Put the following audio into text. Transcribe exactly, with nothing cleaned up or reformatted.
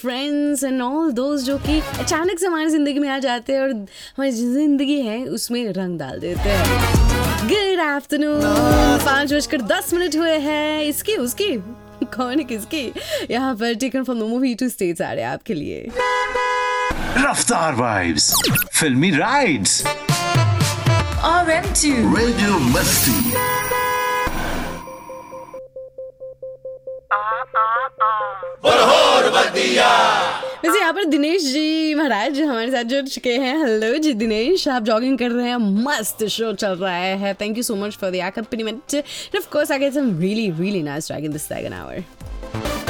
Friends and all दोस्त जो कि अचानक से हमारी ज़िंदगी में आ जाते हैं और हमारी ज़िंदगी है उसमें रंग डाल देते हैं। गुड आफ्टरनून, पाँच बजकर दस मिनट हुए हैं। इसकी उसकी कौन है किसकी? यहाँ पर taken from the movie two states आ रहे हैं आपके लिए। रफ्तार वाइब्स, फिल्मी rides, R M to radio मस्ती। वैसे यहाँ पर दिनेश जी महाराज हमारे साथ जुड़ चुके हैं। हेलो जी दिनेश, आप जॉगिंग कर रहे हैं, मस्त शो चल रहा है। Thank you so much for the accompaniment. Of course I get some really really nice track in this second hour.